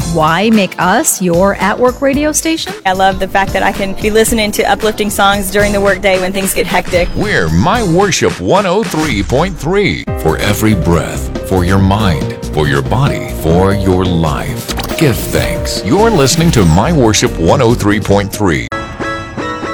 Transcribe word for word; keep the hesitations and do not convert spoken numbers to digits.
Why make us your at-work radio station? I love the fact that I can be listening to uplifting songs during the workday when things get hectic. We're My Worship one oh three point three. For every breath, for your mind, for your body, for your life. Give thanks. You're listening to My Worship one oh three point three.